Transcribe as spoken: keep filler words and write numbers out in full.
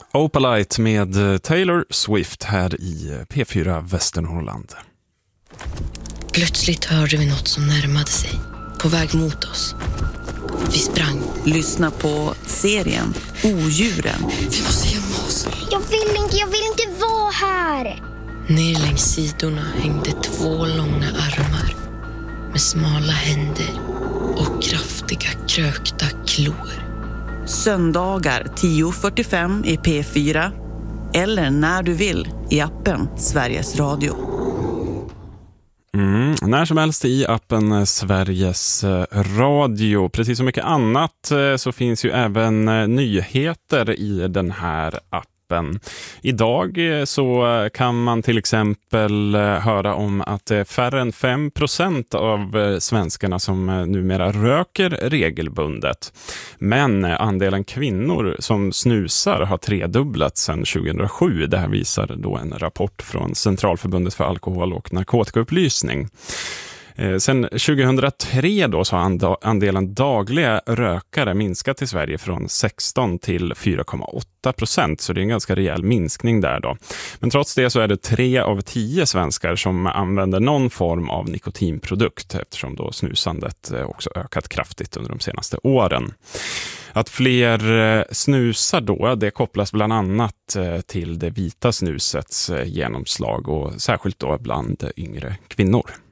Opalite med Taylor Swift här i P fyra Västernorrland. Plötsligt hörde vi något som närmade sig, på väg mot oss. Vi sprang. Lyssna på serien Odjuren. Vi måste gömma oss. Jag vill inte, jag vill inte vara här. Ner längs sidorna hängde två långa armar med smala händer och kraftiga krökta klor. Söndagar tio fyrtiofem i P fyra eller när du vill i appen Sveriges Radio. Mm, när som helst i appen Sveriges Radio. Precis som mycket annat så finns ju även nyheter i den här appen. Idag så kan man till exempel höra om att färre än fem procent av svenskarna som numera röker regelbundet. Men andelen kvinnor som snusar har tredubblats sedan tjugohundrasju. Det här visar då en rapport från Centralförbundet för alkohol- och narkotikaupplysning. Sen tjugohundratre då så har andelen dagliga rökare minskat i Sverige från sexton till fyra komma åtta procent, så det är en ganska rejäl minskning där då. Men trots det så är det tre av tio svenskar som använder någon form av nikotinprodukt, eftersom då snusandet också ökat kraftigt under de senaste åren. Att fler snusar då, det kopplas bland annat till det vita snusets genomslag och särskilt då bland yngre kvinnor.